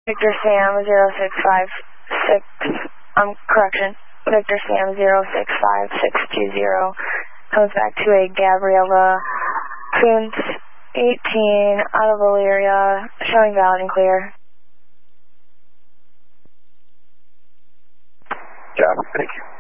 Victor Sam 0656, correction, Victor Sam 065620 comes back to a Gabriella Kuntz 18 out of Elyria, showing valid and clear. Job, thank you.